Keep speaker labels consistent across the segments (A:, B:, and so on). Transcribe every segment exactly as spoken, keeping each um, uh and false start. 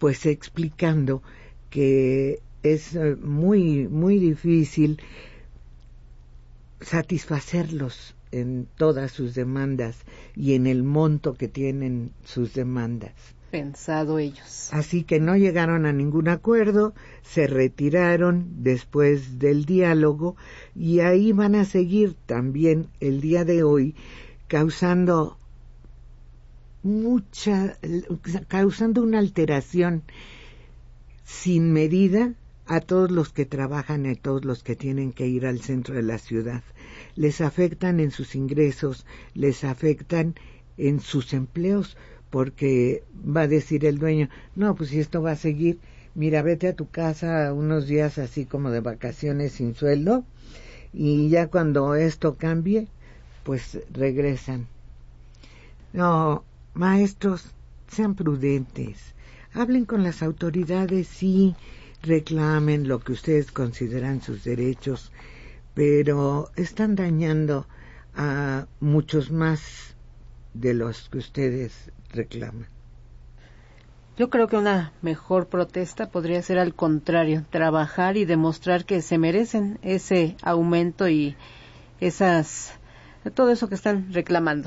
A: pues explicando que es muy, muy difícil satisfacerlos en todas sus demandas y en el monto que tienen sus demandas.
B: Pensado ellos.
A: Así que no llegaron a ningún acuerdo, se retiraron después del diálogo y ahí van a seguir también el día de hoy causando mucha, causando una alteración sin medida a todos los que trabajan y a todos los que tienen que ir al centro de la ciudad. Les afectan en sus ingresos, les afectan en sus empleos, porque va a decir el dueño, no, pues si esto va a seguir, mira, vete a tu casa unos días así como de vacaciones sin sueldo, y ya cuando esto cambie, pues regresan. No, maestros, sean prudentes, hablen con las autoridades, sí, reclamen lo que ustedes consideran sus derechos, pero están dañando a muchos más de los que ustedes reclaman.
B: Yo creo que una mejor protesta podría ser al contrario, trabajar y demostrar que se merecen ese aumento y esas, todo eso que están reclamando.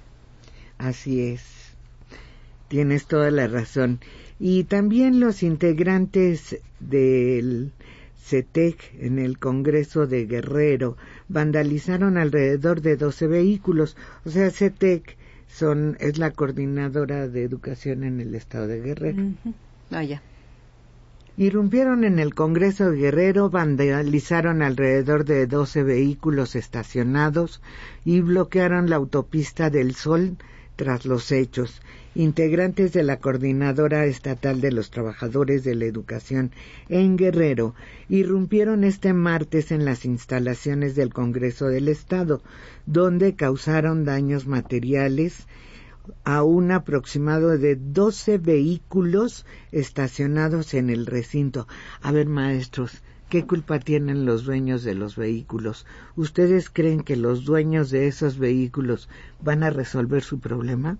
A: Así es, tienes toda la razón. Y también los integrantes del C E T E C en el Congreso de Guerrero vandalizaron alrededor de doce vehículos. O sea, C E T E C son, es la coordinadora de educación en el estado de Guerrero.
B: Uh-huh. Ah, ya.
A: Irrumpieron en el Congreso de Guerrero, vandalizaron alrededor de doce vehículos estacionados y bloquearon la autopista del Sol tras los hechos. Integrantes de la Coordinadora Estatal de los Trabajadores de la Educación en Guerrero irrumpieron este martes en las instalaciones del Congreso del Estado, donde causaron daños materiales a un aproximado de doce vehículos estacionados en el recinto. A ver, maestros, ¿qué culpa tienen los dueños de los vehículos? ¿Ustedes creen que los dueños de esos vehículos van a resolver su problema?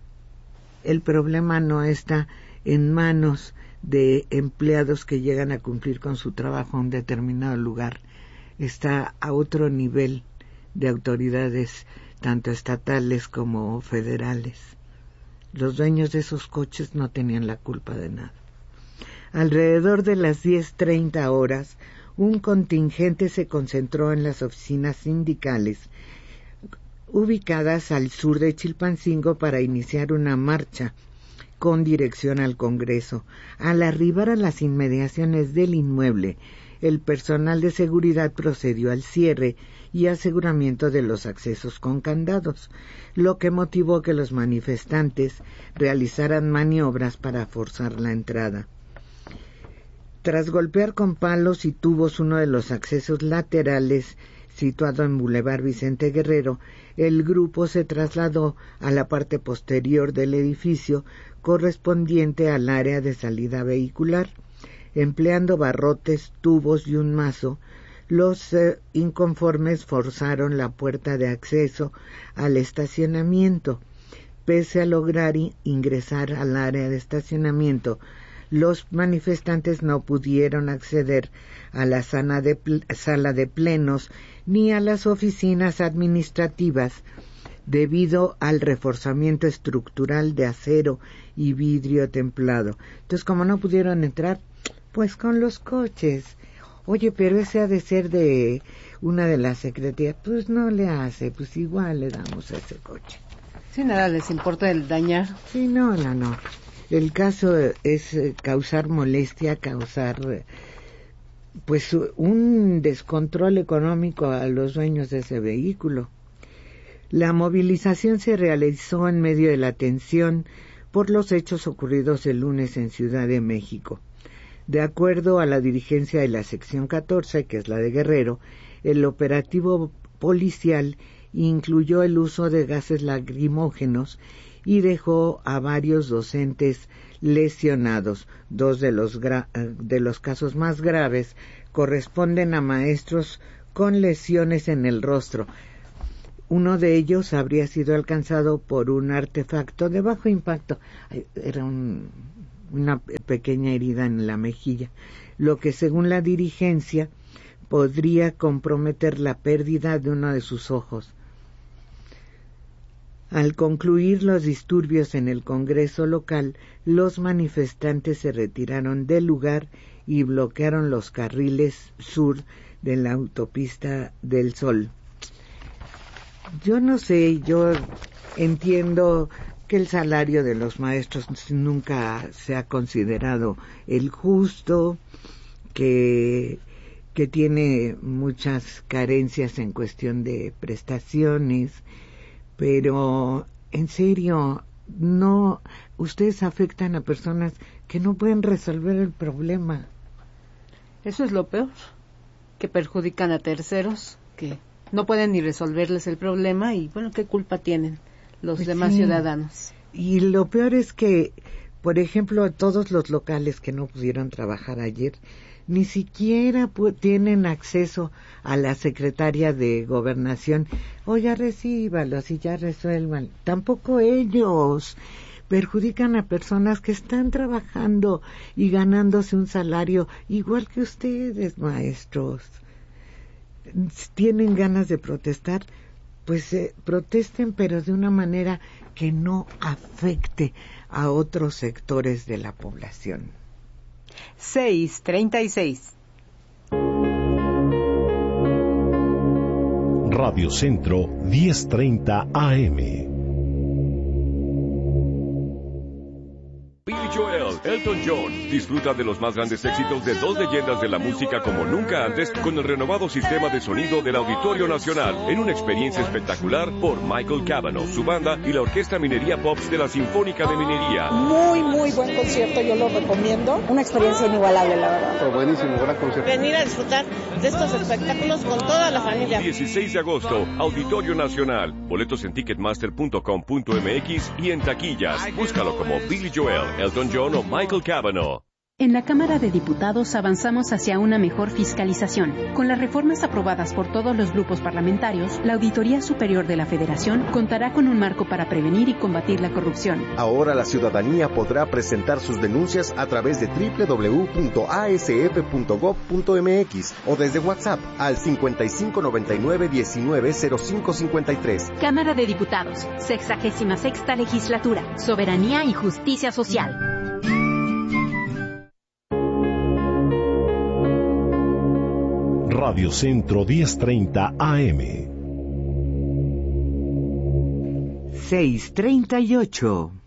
A: El problema no está en manos de empleados que llegan a cumplir con su trabajo a un determinado lugar. Está a otro nivel de autoridades, tanto estatales como federales. Los dueños de esos coches no tenían la culpa de nada. Alrededor de las diez treinta horas, un contingente se concentró en las oficinas sindicales ubicadas al sur de Chilpancingo para iniciar una marcha con dirección al Congreso. Al arribar a las inmediaciones del inmueble, el personal de seguridad procedió al cierre y aseguramiento de los accesos con candados, lo que motivó que los manifestantes realizaran maniobras para forzar la entrada. Tras golpear con palos y tubos uno de los accesos laterales, situado en Boulevard Vicente Guerrero, el grupo se trasladó a la parte posterior del edificio correspondiente al área de salida vehicular. Empleando barrotes, tubos y un mazo, los eh, inconformes forzaron la puerta de acceso al estacionamiento. Pese a lograr in- ingresar al área de estacionamiento, los manifestantes no pudieron acceder a la sala de, pl- sala de plenos ni a las oficinas administrativas debido al reforzamiento estructural de acero y vidrio templado. Entonces, como no pudieron entrar, pues con los coches. Oye, pero ese ha de ser de una de las secretarías. Pues no le hace, pues igual le damos a ese coche.
B: Sí, nada les importa el dañar.
A: Sí, no, no, no. El caso es causar molestia, causar pues un descontrol económico a los dueños de ese vehículo. La movilización se realizó en medio de la tensión por los hechos ocurridos el lunes en Ciudad de México. De acuerdo a la dirigencia de la sección catorce, que es la de Guerrero, el operativo policial incluyó el uso de gases lacrimógenos y dejó a varios docentes lesionados. Dos de los, gra- de los casos más graves corresponden a maestros con lesiones en el rostro. Uno de ellos habría sido alcanzado por un artefacto de bajo impacto. Era un una pequeña herida en la mejilla, lo que según la dirigencia podría comprometer la pérdida de uno de sus ojos. Al concluir los disturbios en el Congreso local, los manifestantes se retiraron del lugar y bloquearon los carriles sur de la autopista del Sol. Yo no sé, yo entiendo que el salario de los maestros nunca se ha considerado el justo, que, que tiene muchas carencias en cuestión de prestaciones, pero en serio, no, ustedes afectan a personas que no pueden resolver el problema.
B: Eso es lo peor, que perjudican a terceros, que no pueden ni resolverles el problema y, bueno, ¿qué culpa tienen los pues demás sí. ciudadanos?
A: Y lo peor es que, por ejemplo, todos los locales que no pudieron trabajar ayer, ni siquiera pu- tienen acceso a la secretaria de Gobernación. Oiga, recíbalos y ya resuelvan. Tampoco ellos perjudican a personas que están trabajando y ganándose un salario igual que ustedes, maestros. Tienen ganas de protestar, pues eh, protesten, pero de una manera que no afecte a otros sectores de la población.
B: seis treinta y seis.
C: Radio Centro diez treinta A M.
D: Billy Joel, Elton John, disfruta de los más grandes éxitos de dos leyendas de la música como nunca antes con el renovado sistema de sonido del Auditorio Nacional en una experiencia espectacular por Michael Cavanaugh, su banda y la Orquesta Minería Pops de la Sinfónica de Minería.
E: Muy, muy buen concierto, yo lo recomiendo. Una experiencia inigualable, la verdad.
F: Fue buenísimo, gran concierto.
G: Venir a disfrutar de estos espectáculos con toda la familia.
D: dieciséis de agosto, Auditorio Nacional. Boletos en ticketmaster punto com punto m x y en taquillas. Búscalo como Billy Joel, Elton John o Michael Cavanaugh.
H: En la Cámara de Diputados avanzamos hacia una mejor fiscalización. Con las reformas aprobadas por todos los grupos parlamentarios, la Auditoría Superior de la Federación contará con un marco para prevenir y combatir la corrupción.
I: Ahora la ciudadanía podrá presentar sus denuncias a través de doble u doble u doble u punto a s f punto gob punto m x o desde WhatsApp al cincuenta y cinco noventa y nueve diecinueve cero cinco cincuenta y tres.
H: Cámara de Diputados, sexagésima sexta legislatura, soberanía y justicia social.
C: Radio Centro diez treinta A M.
A: seis treinta y ocho.